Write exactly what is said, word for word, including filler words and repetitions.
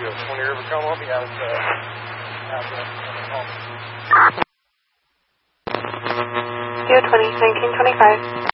you. When you ever come up, you have to have the Zero twenty nineteen twenty five.